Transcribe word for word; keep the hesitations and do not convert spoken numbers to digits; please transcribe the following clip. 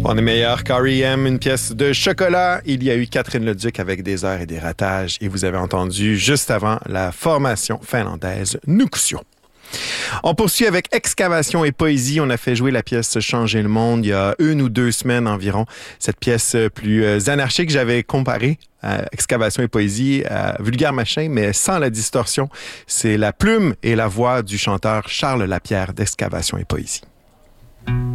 On est meilleur qu'R E M, une pièce de chocolat. Il y a eu Catherine Leduc avec des heures et des ratages. Et vous avez entendu juste avant la formation finlandaise Nuksio. On poursuit avec Excavation et Poésie. On a fait jouer la pièce Changer le monde il y a une ou deux semaines environ. Cette pièce plus anarchique, j'avais comparé à Excavation et Poésie à Vulgaire Machin, mais sans la distorsion. C'est la plume et la voix du chanteur Charles Lapierre d'Excavation et Poésie.